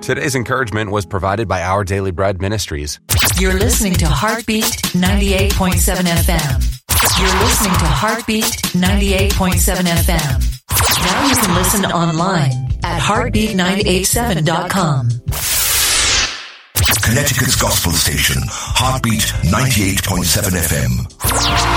Today's encouragement was provided by Our Daily Bread Ministries. You're listening to Heartbeat 98.7 FM. You're listening to Heartbeat 98.7 FM. Now you can listen online at heartbeat987.com. Connecticut's gospel station, Heartbeat 98.7 FM.